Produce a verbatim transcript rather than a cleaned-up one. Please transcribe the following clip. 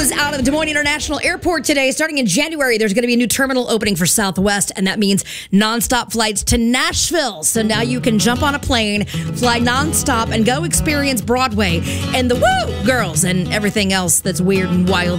news out of the Des Moines International Airport today. Starting in January, there's going to be a new terminal opening for Southwest, and that means nonstop flights to Nashville. So now you can jump on a plane, fly nonstop, and go experience Broadway and the Woo Girls and everything else that's weird and wild